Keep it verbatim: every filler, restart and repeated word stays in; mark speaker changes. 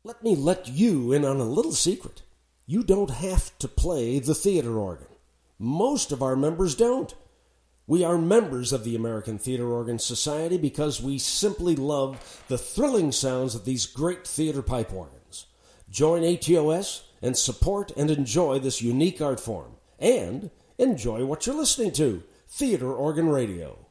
Speaker 1: Let me let you in on a little secret. You don't have to play the theater organ. Most of our members don't. We are members of the American Theater Organ Society because we simply love the thrilling sounds of these great theater pipe organs. Join A T O S and support and enjoy this unique art form. And enjoy what you're listening to, Theater Organ Radio.